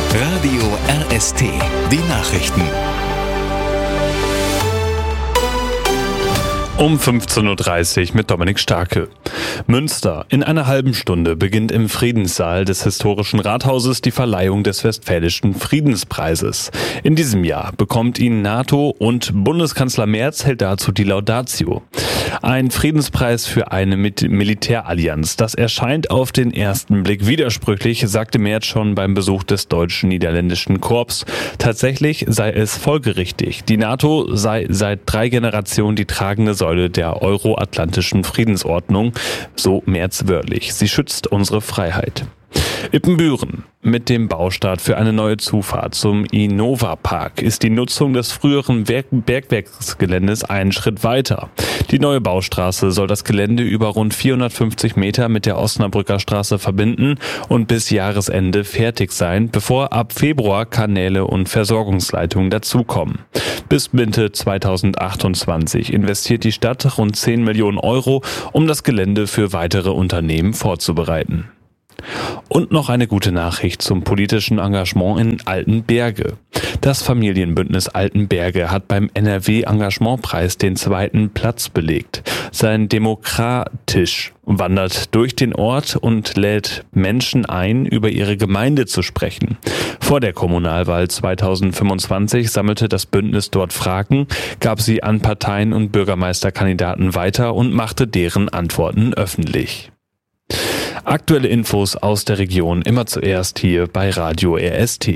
Radio RST, die Nachrichten. Um 15.30 Uhr mit Dominik Starke. Münster. In einer halben Stunde beginnt im Friedenssaal des historischen Rathauses die Verleihung des Westfälischen Friedenspreises. In diesem Jahr bekommt ihn NATO und Bundeskanzler Merz hält dazu die Laudatio. Ein Friedenspreis für eine Militärallianz. Das erscheint auf den ersten Blick widersprüchlich, sagte Merz schon beim Besuch des deutsch-niederländischen Korps. Tatsächlich sei es folgerichtig. Die NATO sei seit 3 Generationen die tragende Säule der euroatlantischen Friedensordnung, so Merz wörtlich. Sie schützt unsere Freiheit. Ippenbüren. Mit dem Baustart für eine neue Zufahrt zum Innova-Park ist die Nutzung des früheren Bergwerksgeländes einen Schritt weiter. Die neue Baustraße soll das Gelände über rund 450 Meter mit der Osnabrücker Straße verbinden und bis Jahresende fertig sein, bevor ab Februar Kanäle und Versorgungsleitungen dazukommen. Bis Mitte 2028 investiert die Stadt rund 10 Millionen Euro, um das Gelände für weitere Unternehmen vorzubereiten. Und noch eine gute Nachricht zum politischen Engagement in Altenberge. Das Familienbündnis Altenberge hat beim NRW-Engagementpreis den 2. Platz belegt. Sein Demokratisch wandert durch den Ort und lädt Menschen ein, über ihre Gemeinde zu sprechen. Vor der Kommunalwahl 2025 sammelte das Bündnis dort Fragen, gab sie an Parteien und Bürgermeisterkandidaten weiter und machte deren Antworten öffentlich. Aktuelle Infos aus der Region immer zuerst hier bei Radio RST.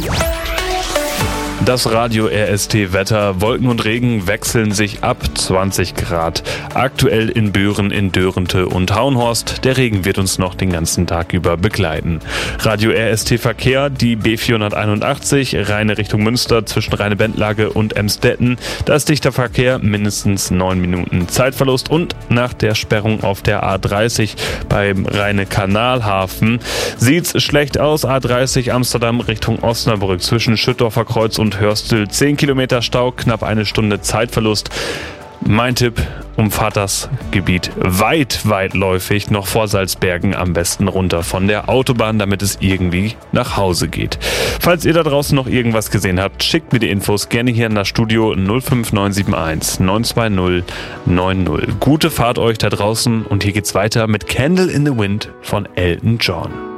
Das Radio RST-Wetter. Wolken und Regen wechseln sich ab 20 Grad. Aktuell in Büren, in Dörrente und Hauenhorst. Der Regen wird uns noch den ganzen Tag über begleiten. Radio RST-Verkehr, die B481, Rheine Richtung Münster zwischen Rheine-Bendlage und Emstetten. Da ist dichter Verkehr, mindestens 9 Minuten Zeitverlust. Und nach der Sperrung auf der A30 beim Rheine-Kanalhafen sieht's schlecht aus. A30 Amsterdam Richtung Osnabrück zwischen Schüttorfer Kreuz und Hörstel 10 Kilometer Stau, knapp eine Stunde Zeitverlust. Mein Tipp, umfahrt das Gebiet weitläufig noch vor Salzbergen, am besten runter von der Autobahn, damit es irgendwie nach Hause geht. Falls ihr da draußen noch irgendwas gesehen habt, schickt mir die Infos gerne hier in das Studio 05971 920 90. Gute Fahrt euch da draußen und hier geht's weiter mit Candle in the Wind von Elton John.